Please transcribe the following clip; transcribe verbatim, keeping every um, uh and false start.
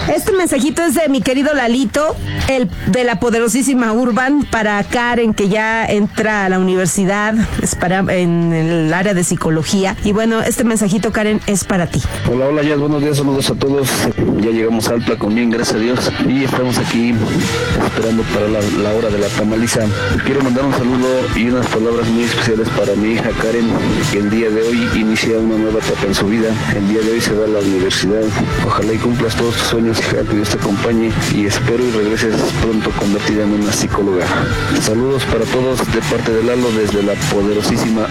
Este mensajito es de mi querido Lalito, el de la poderosísima Urban, para Karen, que ya entra a la universidad, es para en el área de psicología. Y bueno, este mensajito, Karen, es para ti. Hola, hola, ya buenos días, saludos a todos. Ya llegamos a Altla con bien, gracias a Dios. Y estamos aquí esperando para la, la hora de la tamaliza. Quiero mandar un saludo y unas palabras muy especiales para mi hija Karen, que el día de hoy inicia una nueva etapa en su vida. El día de hoy se va a la universidad. Ojalá y cumplas todos tus sueños, hija, que Dios te acompañe, y espero y regreses pronto convertida en una psicóloga. Saludos para todos de parte de Lalo desde la poderosísima